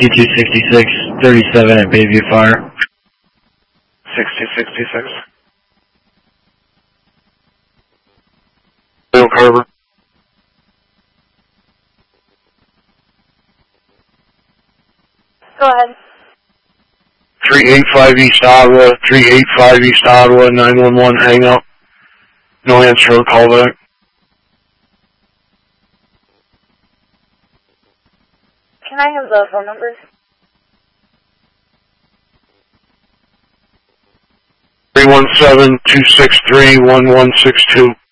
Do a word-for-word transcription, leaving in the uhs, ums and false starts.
sixty-two sixty-six, thirty-seven at Bayview Fire. sixty sixty-six. Bill Carver. Go ahead. three eighty-five East Ottawa, three eighty-five East Ottawa, nine one one hang up. No answer or callback. Can I have the phone number? three one seven, two six three, one one six two.